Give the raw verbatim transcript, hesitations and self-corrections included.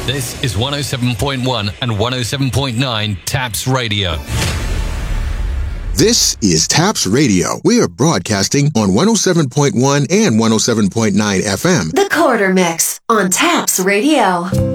This is one oh seven point one and one oh seven point nine TAPS Radio. This is TAPS Radio. We are broadcasting on one oh seven point one and one oh seven point nine F M. The Quarter Mix on TAPS Radio.